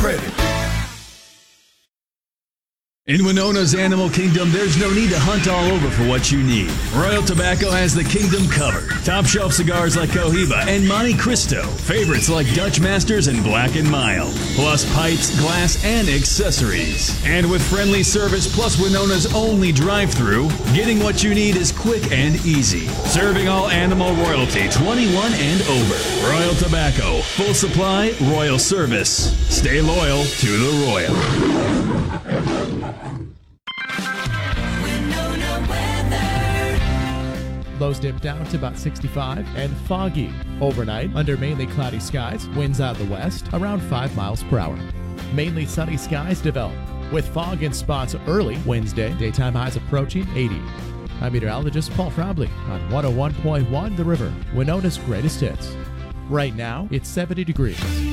credit. In Winona's Animal Kingdom, there's no need to hunt all over for what you need. Royal Tobacco has the kingdom covered. Top shelf cigars like Cohiba and Monte Cristo. Favorites like Dutch Masters and Black & Mild. Plus pipes, glass, and accessories. And with friendly service plus Winona's only drive-thru, getting what you need is quick and easy. Serving all animal royalty, 21 and over. Royal Tobacco. Full supply, royal service. Stay loyal to the royal. Lows dip down to about 65 and foggy. Overnight, under mainly cloudy skies, winds out of the west around 5 miles per hour. Mainly sunny skies develop, with fog in spots early Wednesday, daytime highs approaching 80. I'm meteorologist Paul Frobley on 101.1 The River, Winona's greatest hits. Right now, it's 70 degrees.